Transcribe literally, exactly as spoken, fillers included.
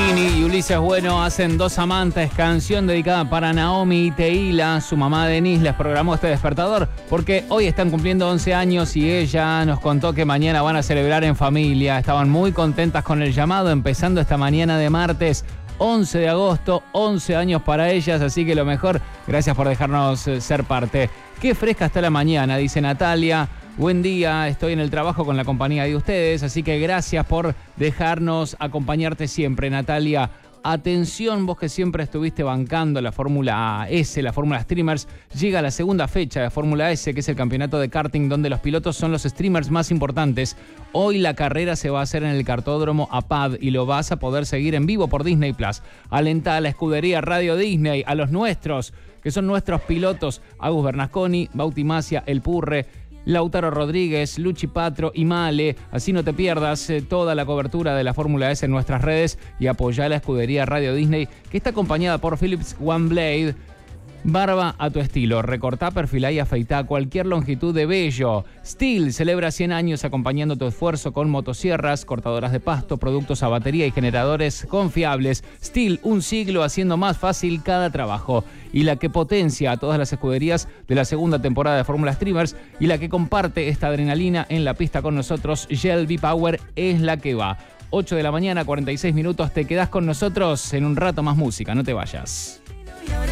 Nini y Ulises Bueno hacen Dos Amantes, canción dedicada para Naomi y Teila. Su mamá Denise les programó este despertador porque hoy están cumpliendo once años y ella nos contó que mañana van a celebrar en familia. Estaban muy contentas con el llamado, empezando esta mañana de martes once de agosto, once años para ellas, así que lo mejor, gracias por dejarnos ser parte. Qué fresca está la mañana, dice Natalia. Buen día, estoy en el trabajo con la compañía de ustedes, así que gracias por dejarnos acompañarte siempre, Natalia. Atención, vos que siempre estuviste bancando la Fórmula S, la Fórmula Streamers, llega la segunda fecha de Fórmula S, que es el campeonato de karting donde los pilotos son los streamers más importantes. Hoy la carrera se va a hacer en el kartódromo A P A D y lo vas a poder seguir en vivo por Disney Plus. Alentá a la escudería Radio Disney, a los nuestros, que son nuestros pilotos, Agus Bernasconi, Bauti Macia, El Purre, Lautaro Rodríguez, Luchi Patro y Male. Así no te pierdas eh, toda la cobertura de la Fórmula S en nuestras redes y apoyá a la escudería Radio Disney, que está acompañada por Philips One Blade. Barba a tu estilo, recortá, perfilá y afeitá cualquier longitud de vello. Stihl celebra cien años acompañando tu esfuerzo con motosierras, cortadoras de pasto, productos a batería y generadores confiables. Stihl, un siglo haciendo más fácil cada trabajo. Y la que potencia a todas las escuderías de la segunda temporada de Fórmula Streamers y la que comparte esta adrenalina en la pista con nosotros, Shell V-Power, es la que va. ocho de la mañana, cuarenta y seis minutos, te quedás con nosotros en un rato más música, no te vayas.